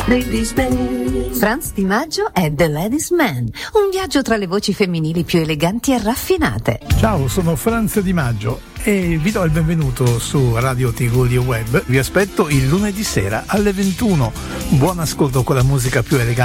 Ladies Man. Franz Di Maggio è The Ladies Man, un viaggio tra le voci femminili più eleganti e raffinate. Ciao, sono Franz Di Maggio e vi do il benvenuto su Radio Tivoli Web. Vi aspetto il lunedì sera alle 21. Buon ascolto con la musica più elegante